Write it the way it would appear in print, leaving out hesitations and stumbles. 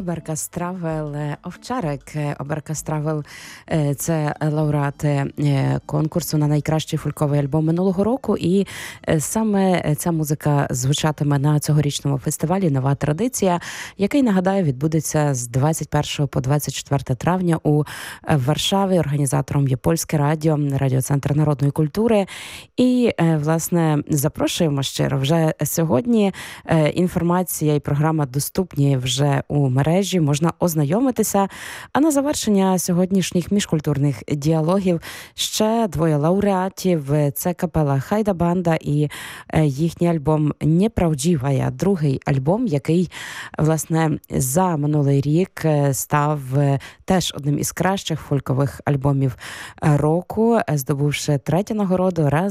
Оберкастравел Овчарик. Оберкастравел – це лауреати конкурсу на найкращий фольковий альбом минулого року. І саме ця музика звучатиме на цьогорічному фестивалі «Нова традиція», який, нагадаю, відбудеться з 21 по 24 травня у Варшаві. Організатором є Польське радіо, Радіоцентр народної культури. І, власне, запрошуємо щиро. Вже сьогодні інформація і програма доступні вже у мережі, можна ознайомитися. А на завершення сьогоднішніх міжкультурних діалогів ще двоє лауреатів. Це капела Хайда Банда і їхній альбом «Неправдівая», другий альбом, який, власне, за минулий рік став теж одним із кращих фолькових альбомів року, здобувши третю нагороду